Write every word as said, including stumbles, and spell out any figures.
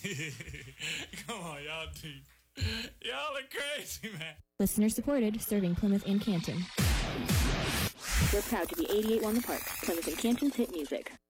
Come on, y'all deep. Y'all are crazy, man. Listener supported, serving Plymouth and Canton. We're proud to be eighty-eight one The Park, Plymouth and Canton's hit music.